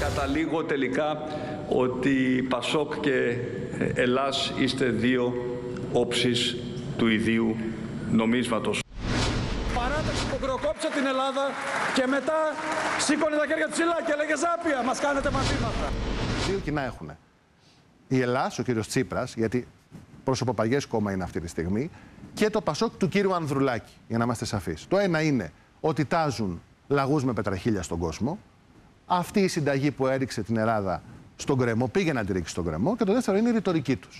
καταλήγω τελικά ότι Πασόκ και Ελλάς είστε δύο όψεις του ιδίου νομίσματος. Παράταξη που κροκόψε την Ελλάδα και μετά σήκωνε τα χέρια ψηλά και έλεγε Ζάπια, μας κάνετε μαθήματα. Δύο κοινά έχουν. Η Ελλάς, ο κύριος Τσίπρας, γιατί προσωποπαγές κόμμα είναι αυτή τη στιγμή, και το Πασόκ του κύριου Ανδρουλάκη, για να είμαστε σαφείς. Το ένα είναι ότι τάζουν λαγούς με πετραχίλια στον κόσμο. Αυτή η συνταγή που έριξε την Ελλάδα στον γκρεμό πήγε να τη ρίξει στον γκρεμό. Και το δεύτερο είναι η ρητορική τους.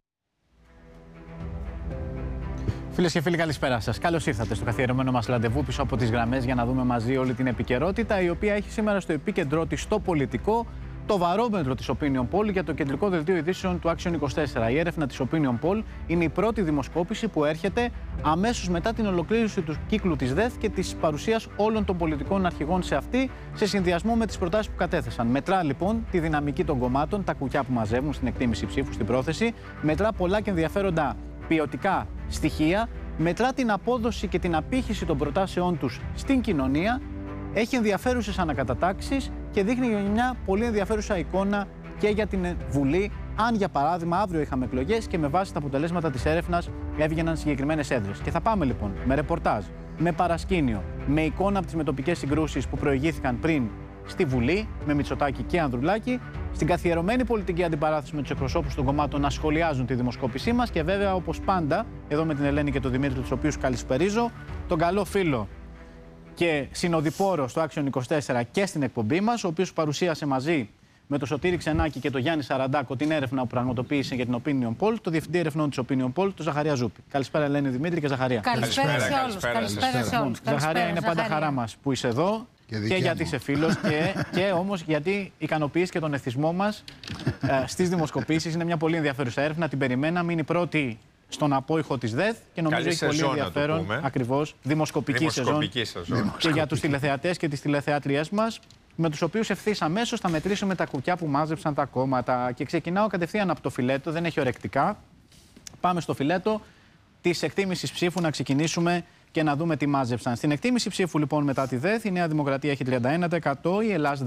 Φίλες και φίλοι, καλησπέρα σας. Καλώς ήρθατε στο καθιερωμένο μας ραντεβού πίσω από τις γραμμές για να δούμε μαζί όλη την επικαιρότητα, η οποία έχει σήμερα στο επίκεντρό της το πολιτικό, το βαρόμετρο της Opinion Poll για το κεντρικό δελτίο ειδήσεων του Action 24. Η έρευνα της Opinion Poll είναι η πρώτη δημοσκόπηση που έρχεται αμέσως μετά την ολοκλήρωση του κύκλου της ΔΕΘ και της παρουσίας όλων των πολιτικών αρχηγών σε αυτή, σε συνδυασμό με τις προτάσεις που κατέθεσαν. Μετρά λοιπόν τη δυναμική των κομμάτων, τα κουκιά που μαζεύουν στην εκτίμηση ψήφου, στην πρόθεση, μετρά πολλά και ενδιαφέροντα ποιοτικά στοιχεία, μετρά την απόδοση και την απήχηση των προτάσεών τους στην κοινωνία, έχει ενδιαφέρουσες ανακατατάξεις και δείχνει μια πολύ ενδιαφέρουσα εικόνα και για την Βουλή. Αν για παράδειγμα αύριο είχαμε εκλογές και με βάση τα αποτελέσματα της έρευνας έβγαιναν συγκεκριμένες έδρες. Και θα πάμε λοιπόν με ρεπορτάζ, με παρασκήνιο, με εικόνα από τις μετοπικές συγκρούσεις που προηγήθηκαν πριν στη Βουλή, με Μητσοτάκη και Ανδρουλάκη, στην καθιερωμένη πολιτική αντιπαράθεση με τους εκπροσώπους των κομμάτων να σχολιάζουν τη δημοσκόπησή μας και βέβαια όπως πάντα, εδώ με την Ελένη και τον Δημήτρη, τους οποίους καλησπερίζω, τον καλό φίλο και συνοδοιπόρο στο Action 24 και στην εκπομπή μας, ο οποίος παρουσίασε μαζί με τον Σωτήρη Ξενάκη και τον Γιάννη Σαραντάκο την έρευνα που πραγματοποίησε για την Opinion Poll, το διευθυντή ερευνών της Opinion Poll, τον Ζαχαρία Ζούπη. Καλησπέρα, Ελένη, Δημήτρη και Ζαχαρία. Καλησπέρα σε όλους. Καλησπέρα σε όλους. Ζαχαρία, είναι πάντα χαρά μας που είσαι εδώ και γιατί είσαι φίλος και όμως γιατί ικανοποιείς και τον εθισμό μας στις δημοσκοπήσεις. Είναι μια πολύ ενδιαφέρουσα έρευνα. Την περιμέναμε, είναι η πρώτη στον απόϊχο της ΔΕΘ και νομίζω έχει πολύ ενδιαφέρον. Ακριβώς, δημοσκοπική σεζόν. Και για τους τηλεθεατές και τις τηλεθεάτριές μας, με τους οποίους ευθύς αμέσως θα μετρήσουμε τα κουκιά που μάζεψαν τα κόμματα. Και ξεκινάω κατευθείαν από το φιλέτο, δεν έχει ορεκτικά. Πάμε στο φιλέτο της εκτίμησης ψήφου να ξεκινήσουμε και να δούμε τι μάζεψαν. Στην εκτίμηση ψήφου λοιπόν μετά τη ΔΕΘ, η Νέα Δημοκρατία έχει 31%, η Ελλάς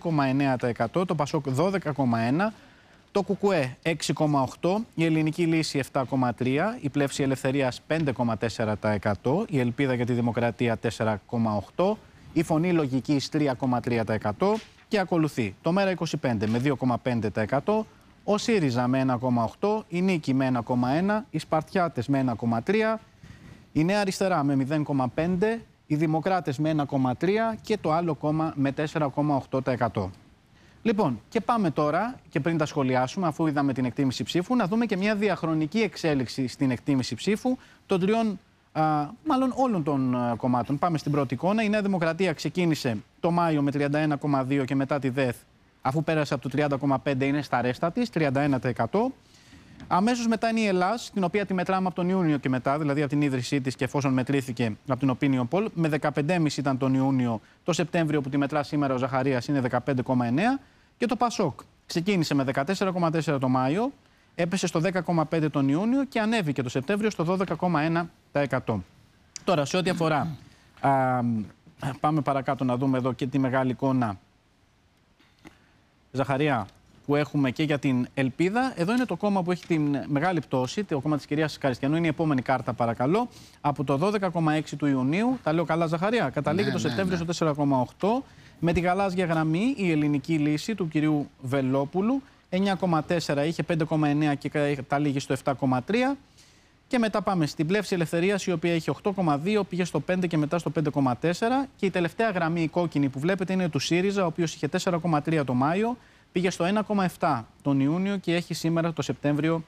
15,9%, το Πασόκ 12,1%. Το ΚΚΕ 6,8%, η Ελληνική Λύση 7,3%, η Πλεύση Ελευθερίας 5,4%, η Ελπίδα για τη Δημοκρατία 4,8%, η Φωνή Λογικής 3,3% και ακολουθεί το Μέρα25 με 2,5%, ο ΣΥΡΙΖΑ με 1,8%, η Νίκη με 1,1%, οι Σπαρτιάτες με 1,3%, η Νέα Αριστερά με 0,5%, οι Δημοκράτες με 1,3% και το άλλο κόμμα με 4,8%. Λοιπόν, και πάμε τώρα, και πριν τα σχολιάσουμε, αφού είδαμε την εκτίμηση ψήφου, να δούμε και μια διαχρονική εξέλιξη στην εκτίμηση ψήφου των τριών, μάλλον όλων των κομμάτων. Πάμε στην πρώτη εικόνα. Η Νέα Δημοκρατία ξεκίνησε το Μάιο με 31,2% και μετά τη ΔΕΘ, αφού πέρασε από το 30,5%, είναι στα ρέστα της, 31%. Αμέσως μετά είναι η Ελλάς, την οποία τη μετράμε από τον Ιούνιο και μετά, δηλαδή από την ίδρυσή της και εφόσον μετρήθηκε από την Opinion Poll. Με 15,5% ήταν τον Ιούνιο, το Σεπτέμβριο που τη μετρά σήμερα ο Ζαχαρίας είναι 15,9%. Και το Πασόκ ξεκίνησε με 14,4% το Μάιο, έπεσε στο 10,5% τον Ιούνιο και ανέβηκε το Σεπτέμβριο στο 12,1%. Τώρα, σε ό,τι αφορά, πάμε παρακάτω να δούμε εδώ και τη μεγάλη εικόνα, Ζαχαρία, που έχουμε και για την Ελπίδα. Εδώ είναι το κόμμα που έχει την μεγάλη πτώση, το κόμμα της κυρίας Καριστιανού. Είναι η επόμενη κάρτα, παρακαλώ. Από το 12,6% του Ιουνίου, τα λέω καλά, Ζαχαρία, καταλήγει το Σεπτέμβριο στο 4,8%. Με τη γαλάζια γραμμή, η Ελληνική Λύση του κυρίου Βελόπουλου, 9,4% είχε, 5,9% και καταλήγει στο 7,3%. Και μετά πάμε στην Πλεύση Ελευθερίας, η οποία είχε 8,2%, πήγε στο 5% και μετά στο 5,4%. Και η τελευταία γραμμή, η κόκκινη που βλέπετε, είναι του ΣΥΡΙΖΑ, ο οποίος είχε 4,3% το Μάιο, πήγε στο 1,7% τον Ιούνιο και έχει σήμερα το Σεπτέμβριο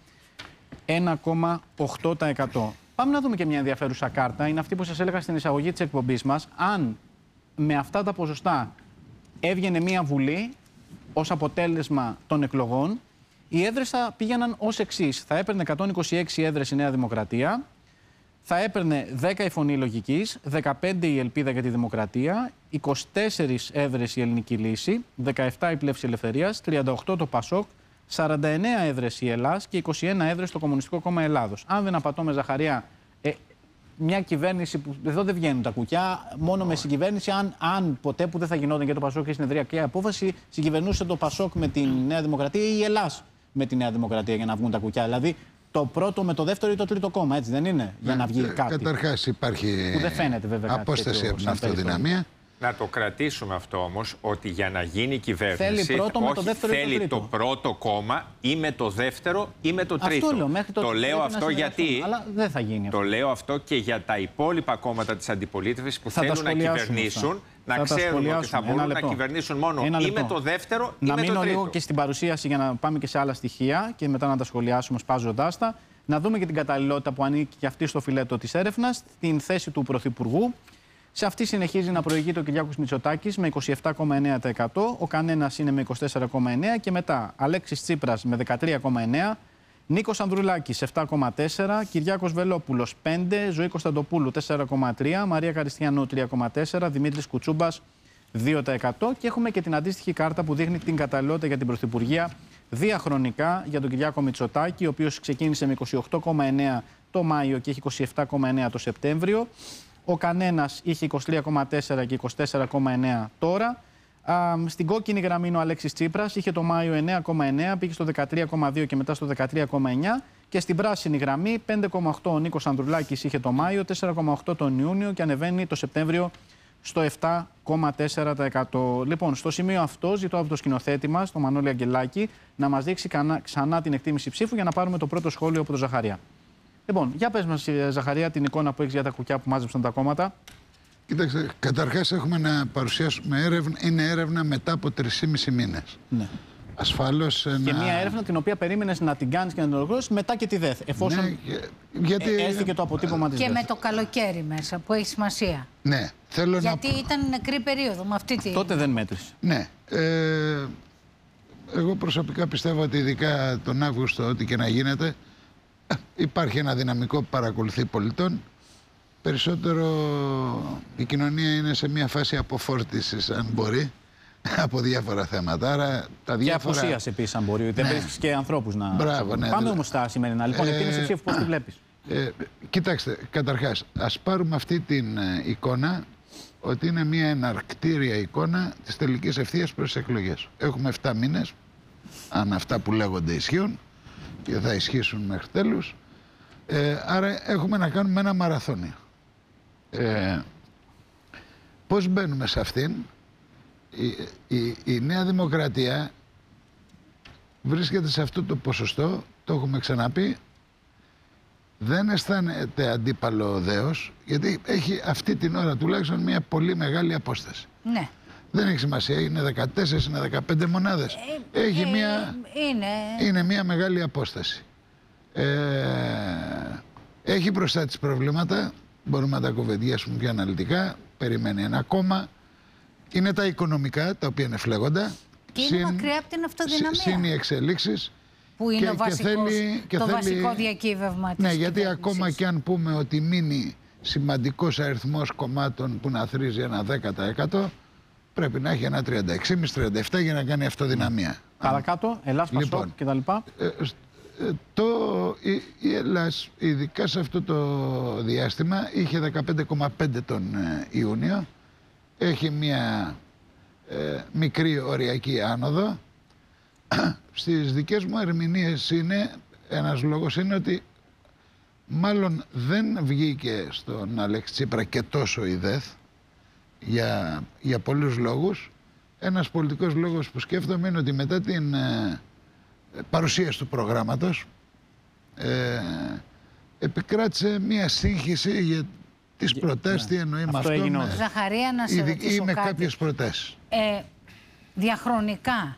1,8%. Πάμε να δούμε και μια ενδιαφέρουσα κάρτα. Είναι αυτή που σας έλεγα στην εισαγωγή της εκπομπής μας. Αν με αυτά τα ποσοστά έβγαινε μια Βουλή ως αποτέλεσμα των εκλογών, οι έδρες θα πήγαιναν ως εξής. Θα έπαιρνε 126 έδρες η Νέα Δημοκρατία, θα έπαιρνε 10 η Φωνή Λογικής, 15 η Ελπίδα για τη Δημοκρατία, 24 έδρες η Ελληνική Λύση, 17 η Πλεύση Ελευθερίας, 38 το Πασόκ, 49 έδρες η Ελλάς και 21 έδρες το Κομμουνιστικό Κόμμα Ελλάδος. Αν δεν απατώ με Ζαχαρία, μια κυβέρνηση που εδώ δεν βγαίνουν τα κουκιά, μόνο με συγκυβέρνηση, αν ποτέ που δεν θα γινόταν και το Πασόκ και η συνεδριακή απόφαση, συγκυβερνούσε το Πασόκ με τη Νέα Δημοκρατία ή η Ελλάς με τη Νέα Δημοκρατία για να βγουν τα κουκιά. Δηλαδή το πρώτο με το δεύτερο ή το τρίτο κόμμα, έτσι δεν είναι, για να βγει κάτι. Καταρχάς υπάρχει που δεν φαίνεται, βέβαια, απόσταση από την αυτοδυναμία. Να το κρατήσουμε αυτό όμως, ότι για να γίνει κυβέρνηση θέλει πρώτο με το δεύτερο ή το τρίτο. το πρώτο κόμμα ή με το δεύτερο ή με το τρίτο. Αυτό λέω, μέχρι το λέω αυτό γιατί. Αλλά δεν θα γίνει αυτό. Το λέω αυτό και για τα υπόλοιπα κόμματα της αντιπολίτευσης που θέλουν να κυβερνήσουν, να ξέρουν ότι θα μπορούν να κυβερνήσουν μόνο ή με το δεύτερο ή με το τρίτο. Να μείνω λίγο και στην παρουσίαση για να πάμε και σε άλλα στοιχεία και μετά να τα σχολιάσουμε σπάζοντάς τα. Να δούμε και την καταλληλότητα που ανήκει και αυτή στο φιλέτο της έρευνας, την θέση του Πρωθυπουργού. Σε αυτή συνεχίζει να προηγείται ο Κυριάκος Μητσοτάκης με 27,9%, ο Κανένας είναι με 24,9% και μετά Αλέξης Τσίπρας με 13,9%, Νίκος Ανδρουλάκης 7,4%, Κυριάκος Βελόπουλος 5%, Ζωή Κωνσταντοπούλου 4,3%, Μαρία Καριστιανού 3,4%, Δημήτρης Κουτσούμπας 2% και έχουμε και την αντίστοιχη κάρτα που δείχνει την καταλληλότητα για την Πρωθυπουργία διαχρονικά για τον Κυριάκο Μητσοτάκη, ο οποίος ξεκίνησε με 28,9% το Μάιο και έχει 27,9% το Σεπτέμβριο. Ο Κανένας είχε 23,4% και 24,9% τώρα. Στην κόκκινη γραμμή είναι ο Αλέξης Τσίπρας, είχε το Μάιο 9,9%, πήγε στο 13,2% και μετά στο 13,9%. Και στην πράσινη γραμμή 5,8% ο Νίκος Ανδρουλάκης είχε το Μάιο, 4,8% τον Ιούνιο και ανεβαίνει το Σεπτέμβριο στο 7,4%. Λοιπόν, στο σημείο αυτό ζητώ από το σκηνοθέτη μας, τον Μανώλη Αγγελάκη, να μας δείξει ξανά την εκτίμηση ψήφου για να πάρουμε το πρώτο σχόλιο από τον Ζαχαρία. Λοιπόν, για πες μας, Ζαχαρία, την εικόνα που έχεις για τα κουκιά που μάζεψαν τα κόμματα. Κοίταξε, καταρχάς έχουμε να παρουσιάσουμε έρευνα, είναι έρευνα μετά από 3,5 μήνες. Ναι. Ασφαλώς και μια έρευνα την οποία περίμενες να την κάνεις και να την ολοκληρώσεις μετά και τη ΔΕΘ, εφόσον έρθει και το αποτύπωμα της ΔΕΘ. Και με το καλοκαίρι μέσα, που έχει σημασία. Ναι, γιατί ήταν νεκρή περίοδο με αυτή τη... Τότε δεν μέτρησε. Ναι. Εγώ προσωπικά πιστεύω ότι ειδικά τον Αύγουστο, ό,τι και να γίνεται, υπάρχει ένα δυναμικό που παρακολουθεί πολιτών. Περισσότερο η κοινωνία είναι σε μια φάση αποφόρτισης, αν μπορεί, από διάφορα θέματα. Άρα, τα διάφορα... Και απουσίας επίσης, αν μπορεί. Δεν βρίσκεις και ανθρώπους να... Μπράβο, ναι. Πάμε όμως στα σημερινά. Λοιπόν, εκτίμηση ψήφου, πώς τη βλέπεις? Κοιτάξτε, καταρχάς, ας πάρουμε αυτή την εικόνα, ότι είναι μια εναρκτήρια εικόνα της τελικής ευθείας προς τις εκλογές. Έχουμε 7 μήνες, αν αυτά που λέγονται ισχύουν, και θα ισχύσουν μέχρι τέλους. Άρα έχουμε να κάνουμε ένα μαραθώνιο. Πώς μπαίνουμε σε αυτήν? Η Νέα Δημοκρατία βρίσκεται σε αυτό το ποσοστό, το έχουμε ξαναπεί, δεν αισθάνεται αντίπαλο δέος, γιατί έχει αυτή την ώρα τουλάχιστον μια πολύ μεγάλη απόσταση. Ναι. Δεν έχει σημασία, είναι 14, είναι 15 μονάδες. Έχει είναι μια μεγάλη απόσταση. Έχει μπροστά της προβλήματα, μπορούμε να τα κουβεντιάσουμε πιο αναλυτικά, περιμένει ένα κόμμα. Είναι τα οικονομικά, τα οποία είναι φλέγοντα. Και είναι μακριά από την αυτοδυναμία. Συν οι εξελίξεις. Που είναι το βασικό διακύβευμα της. Ναι, γιατί ακόμα και αν πούμε ότι μείνει σημαντικός αριθμός κομμάτων που να θρίζει ένα 10%, πρέπει να έχει ένα 36,5-37 για να κάνει αυτοδυναμία. Παρακάτω, Ελλάς, Πασόκ κτλ. Η Ελλάς, ειδικά σε αυτό το διάστημα, είχε 15,5 τον Ιούνιο. Έχει μια μικρή οριακή άνοδο. Στις δικές μου ερμηνείες ένας λόγος είναι ότι μάλλον δεν βγήκε στον Αλέξη Τσίπρα και τόσο η ΔΕΘ για πολλούς λόγους. Ένας πολιτικός λόγος που σκέφτομαι είναι ότι μετά την παρουσίαση του προγράμματος επικράτησε μια σύγχυση για τις προτάσεις, τι εννοεί με αυτό, Ζαχαρία, να σε ρωτήσω ή με κάτι. κάποιες προτάσεις. Διαχρονικά,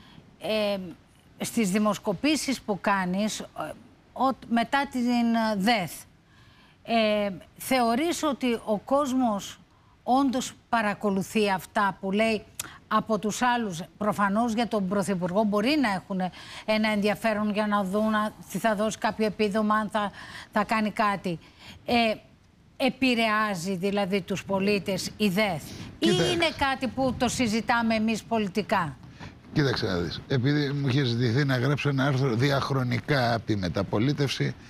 στις δημοσκοπήσεις που κάνεις μετά την ΔΕΘ, θεωρείς ότι ο κόσμος όντως παρακολουθεί αυτά που λέει από τους άλλους? Προφανώς για τον Πρωθυπουργό μπορεί να έχουν ένα ενδιαφέρον για να δουν τι θα δώσει κάποιο επίδομα, αν θα κάνει κάτι. Επηρεάζει δηλαδή τους πολίτες η ΔΕΘ ή είναι κάτι που το συζητάμε εμείς πολιτικά? Κοίταξε να δεις. Επειδή μου είχε ζητηθεί να γράψω ένα άρθρο διαχρονικά από τη μεταπολίτευση,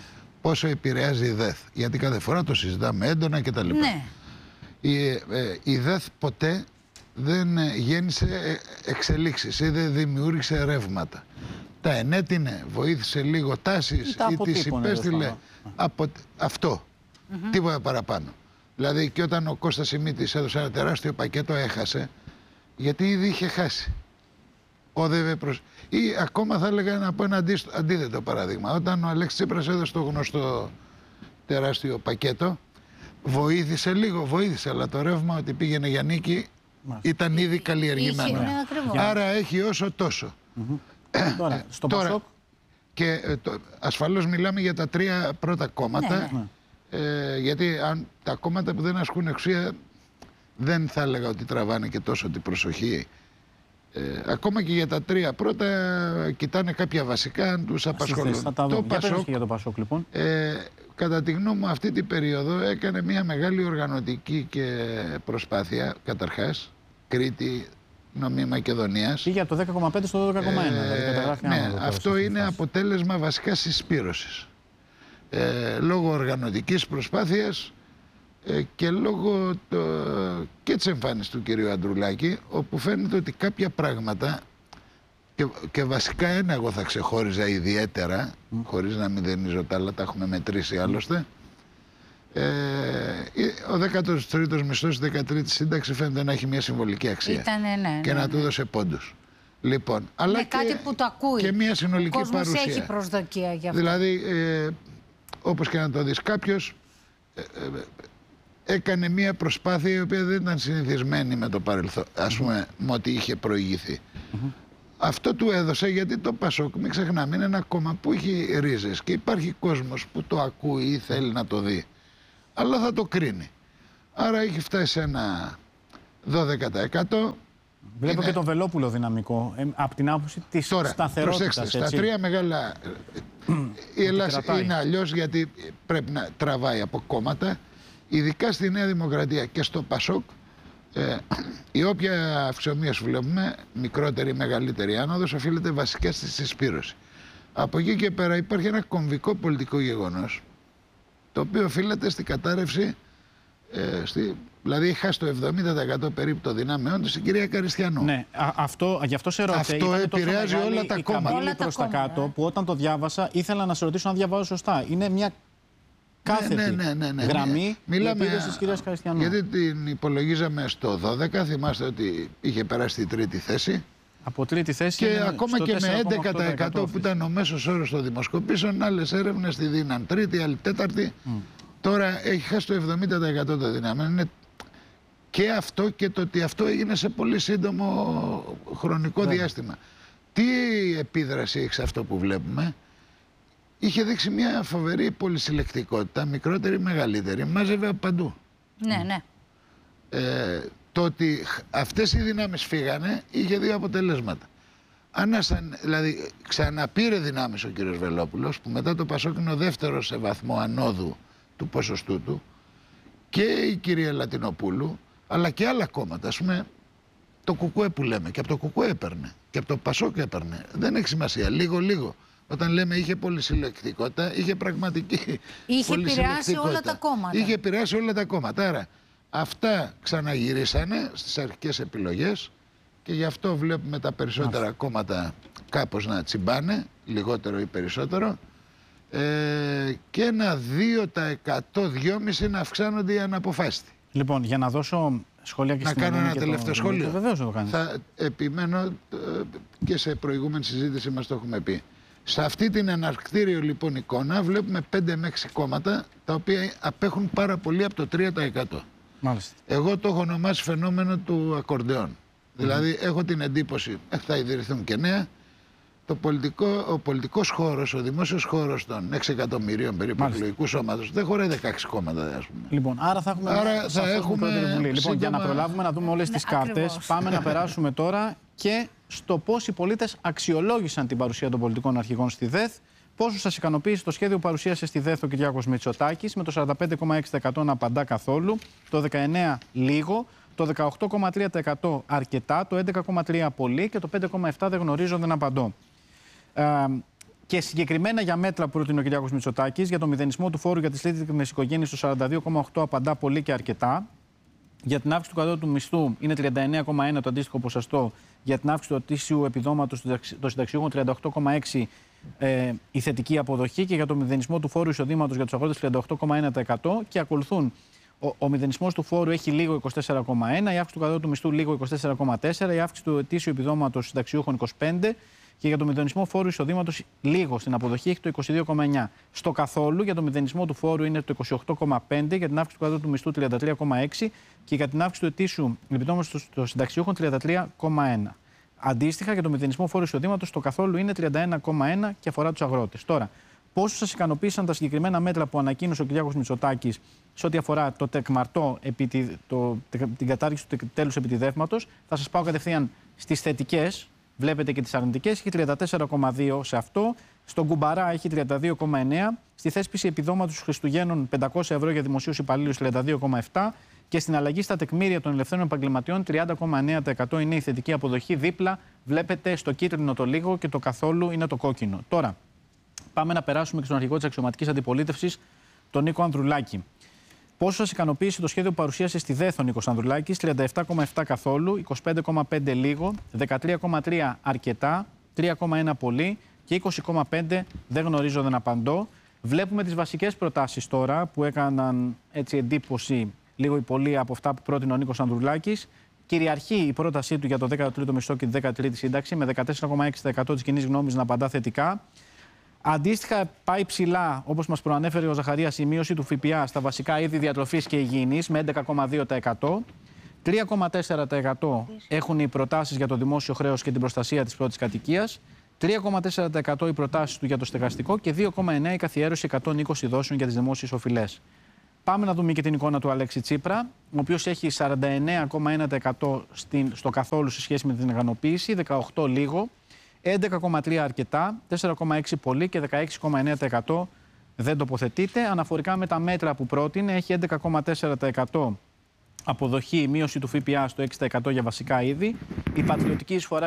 πόσο επηρεάζει η ΔΕΘ. Γιατί κάθε φορά το συζητάμε έντονα κτλ. Ναι. Η ΔΕΘ ποτέ δεν γέννησε εξελίξεις ή δεν δημιούργησε ρεύματα. Τα ενέτεινε, βοήθησε λίγο τάσεις ή τις υπέστειλε από αυτό. Τίποτα παραπάνω. Δηλαδή και όταν ο Κώστας Σιμίτης έδωσε ένα τεράστιο πακέτο, έχασε, γιατί ήδη είχε χάσει. Όδευε προς... Ή ακόμα θα έλεγα να πω ένα αντίθετο παράδειγμα. Όταν ο Αλέξης Τσίπρας έδωσε το γνωστό τεράστιο πακέτο, βοήθησε λίγο, αλλά το ρεύμα ότι πήγαινε για νίκη ήταν ήδη καλλιεργημένο. Άρα έχει όσο τόσο. Τώρα, στο Πασόκ. Και ασφαλώς μιλάμε για τα τρία πρώτα κόμματα, γιατί αν τα κόμματα που δεν ασκούν εξουσία δεν θα έλεγα ότι τραβάνε και τόσο την προσοχή. Ακόμα και για τα τρία πρώτα κοιτάνε κάποια βασικά αν τους απασχολούν. Το Πασόκ, για το Πασόκ λοιπόν. Κατά τη γνώμη μου αυτή την περίοδο έκανε μια μεγάλη οργανωτική και προσπάθεια καταρχάς, Κρήτη, Νομή Μακεδονίας. Πήγε από το 10,5 στο 12,1. Ναι, αυτό είναι αποτέλεσμα βασικά συσπήρωσης. Λόγω οργανωτικής προσπάθειας και λόγω και της εμφάνισης του κυρίου Ανδρουλάκη, όπου φαίνεται ότι κάποια πράγματα και βασικά ένα εγώ θα ξεχώριζα ιδιαίτερα, χωρίς να μηδενίζω τα άλλα, τα έχουμε μετρήσει άλλωστε. Ο 13ος μισθός της 13ης σύνταξη φαίνεται να έχει μια συμβολική αξία και να του δώσε πόντους. Λοιπόν, αλλά είναι κάτι που το ακούει. Και μια συνολική παρουσία. Έχει προσδοκία για αυτό. Δηλαδή, όπως και να το δεις, κάποιος έκανε μια προσπάθεια η οποία δεν ήταν συνηθισμένη με το παρελθόν, ας πούμε, με ό,τι είχε προηγηθεί. Αυτό του έδωσε, γιατί το Πασόκ, μην ξεχνάμε, είναι ένα κόμμα που έχει ρίζες και υπάρχει κόσμος που το ακούει ή θέλει να το δει, αλλά θα το κρίνει. Άρα έχει φτάσει σε ένα 12%. Βλέπω και τον Βελόπουλο δυναμικό, από την άποψη της σταθερότητας. Προσέξτε, στα τρία μεγάλα η Ελλάδα είναι αλλιώς, γιατί πρέπει να τραβάει από κόμματα, ειδικά στη Νέα Δημοκρατία και στο Πασόκ. Η όποια αυξομοίωση βλέπουμε, μικρότερη ή μεγαλύτερη άνοδος, οφείλεται βασικά στη συσπήρωση. Από εκεί και πέρα υπάρχει ένα κομβικό πολιτικό γεγονός, το οποίο οφείλεται στην κατάρρευση, δηλαδή έχει χάσει το 70% περίπου των δυνάμεών της η κυρία Καριστιανού. Ναι, γι' αυτό σε ρώτησα. Αυτό επηρεάζει όλα τα κόμματα. Προς τα κάτω, που όταν το διάβασα ήθελα να σε ρωτήσω αν διαβάζω σωστά. Είναι μια κάθετη γραμμή της κυρίας Καριστιανού. Γιατί την υπολογίζαμε στο 12, θυμάστε ότι είχε περάσει τη τρίτη θέση. Από τρίτη θέση και ακόμα και με 11% που ήταν ο μέσος όρος των δημοσκοπήσεων, άλλες έρευνες τη δίναν τρίτη, άλλη τέταρτη. Τώρα έχει χάσει το 70% των δυνάμεων. Είναι και αυτό και το ότι αυτό έγινε σε πολύ σύντομο χρονικό διάστημα. Τι επίδραση έχει σε αυτό που βλέπουμε? Είχε δείξει μια φοβερή πολυσυλλεκτικότητα, μικρότερη ή μεγαλύτερη, μάζευε από παντού. Ναι. Το ότι αυτές οι δυνάμεις φύγανε είχε δύο αποτελέσματα. Δηλαδή ξαναπήρε δυνάμεις ο κύριος Βελόπουλος, που μετά το Πασόκ είναι ο δεύτερος σε βαθμό ανόδου του ποσοστού του, και η κυρία Λατινοπούλου, αλλά και άλλα κόμματα. Ας πούμε, το Κουκουέ που λέμε, και από το Κουκουέ έπαιρνε, και από το Πασόκ έπαιρνε. Δεν έχει σημασία, λίγο. Όταν λέμε είχε πολυσυλλεκτικότητα, είχε πραγματική είχε επηρεάσει όλα τα κόμματα. Είχε επηρεάσει όλα τα κόμματα. Άρα αυτά ξαναγυρίσανε στις αρχικές επιλογές και γι' αυτό βλέπουμε τα περισσότερα κόμματα κάπως να τσιμπάνε, λιγότερο ή περισσότερο, και ένα 2%-2,5% να αυξάνονται οι αναποφάσιστοι. Λοιπόν, για να δώσω σχόλια και να κάνω ένα τελευταίο σχόλιο. Βεβαίως να το κάνεις. Θα επιμένω, και σε προηγούμενη συζήτηση μας το έχουμε πει. Σε αυτή την εναρκτήριο λοιπόν εικόνα βλέπουμε 5 με 6 κόμματα τα οποία απέχουν πάρα πολύ από το 3%. Μάλιστα. Εγώ το έχω ονομάσει φαινόμενο του ακορντεόν. Δηλαδή έχω την εντύπωση, θα ιδρυθούν και νέα, ο πολιτικός χώρος, ο δημόσιος χώρος των 6 εκατομμυρίων περίπου εκλογικού σώματος δεν χωράει 16 κόμματα, ας πούμε. Λοιπόν, άρα θα έχουμε λοιπόν, για να προλάβουμε να δούμε όλες τις κάρτες, πάμε να περάσουμε τώρα και στο πώς οι πολίτες αξιολόγησαν την παρουσία των πολιτικών αρχηγών στη ΔΕΘ. Πόσο σας ικανοποίησε το σχέδιο που παρουσίασε στη ΔΕΘ ο Κυριάκος Μητσοτάκης, με το 45,6% να απαντά καθόλου, το 19% λίγο, το 18,3% αρκετά, το 11,3% πολύ και το 5,7% δεν γνωρίζω, δεν απαντώ. Και συγκεκριμένα για μέτρα που προτείνει ο Κυριάκος Μητσοτάκης, για το μηδενισμό του φόρου για τις λίτρες οικογένειες στο 42,8 απαντά πολύ και αρκετά. Για την αύξηση του κατώτατου μισθού είναι 39,1 το αντίστοιχο ποσοστό. Για την αύξηση του ετήσιου επιδόματος των συνταξιούχων 38,6 η θετική αποδοχή. Και για το μηδενισμό του φόρου εισοδήματος για τους αγρότες 38,1%. Και ακολουθούν ο μηδενισμός του φόρου έχει λίγο 24,1, η αύξηση του κατώτατου μισθού λίγο 24,4, η αύξηση του ετήσιου επιδόματος συνταξιούχων 25. Και για το μηδενισμό φόρου εισοδήματος λίγο στην αποδοχή έχει το 22,9. Στο καθόλου για το μηδενισμό του φόρου είναι το 28,5, για την αύξηση του κατώτατου μισθού 33,6 και για την αύξηση του ετήσιου επιδόματος των συνταξιούχων 33,1. Αντίστοιχα για το μηδενισμό φόρου εισοδήματος το καθόλου είναι 31,1 και αφορά τους αγρότες. Τώρα, πόσο σας ικανοποίησαν τα συγκεκριμένα μέτρα που ανακοίνωσε ο Κυριάκος Μητσοτάκης σε ό,τι αφορά το τεκμαρτό, την κατάργηση του τέλους επιτιδεύματος, θα σας πάω κατευθείαν στις θετικές. Βλέπετε και τις αρνητικές, έχει 34,2 σε αυτό. Στον Κουμπαρά έχει 32,9. Στη θέσπιση επιδόματος Χριστουγέννων 500 ευρώ για δημοσίους υπαλλήλους 32,7. Και στην αλλαγή στα τεκμήρια των ελευθέρων επαγγελματιών 30,9% είναι η θετική αποδοχή. Δίπλα βλέπετε στο κίτρινο το λίγο και το καθόλου είναι το κόκκινο. Τώρα, πάμε να περάσουμε και στον αρχηγό της αξιωματικής αντιπολίτευσης, τον Νίκο Ανδρουλάκη. Πόσο σας ικανοποίησε το σχέδιο που παρουσίασε στη ΔΕΘ ο Νίκος Ανδρουλάκης? 37,7 καθόλου, 25,5 λίγο, 13,3 αρκετά, 3,1 πολύ και 20,5 δεν γνωρίζω, δεν απαντώ. Βλέπουμε τις βασικές προτάσεις τώρα που έκαναν έτσι εντύπωση λίγο ή πολύ από αυτά που πρότεινε ο Νίκος Ανδρουλάκης. Κυριαρχεί η πρότασή του για το 13ο μισθό και τη 13η σύνταξη, με 14,6% της κοινής γνώμης να απαντά θετικά. Αντίστοιχα, πάει ψηλά, όπως μας προανέφερε ο Ζαχαρίας, η μείωση του ΦΠΑ στα βασικά είδη διατροφής και υγιεινής με 11,2%. 3,4% έχουν οι προτάσεις για το δημόσιο χρέος και την προστασία της πρώτης κατοικίας. 3,4% οι προτάσεις του για το στεγαστικό και 2,9% η καθιέρωση 120 δόσεων για τις δημόσιες οφειλές. Πάμε να δούμε και την εικόνα του Αλέξη Τσίπρα, ο οποίος έχει 49,1% στο καθόλου σε σχέση με την ικανοποίηση, 18% λίγο. 11,3 αρκετά, 4,6 πολύ και 16,9% δεν τοποθετείται. Αναφορικά με τα μέτρα που πρότεινε, έχει 11,4% αποδοχή, μείωση του ΦΠΑ στο 6% για βασικά είδη. Η πατριωτική εισφορά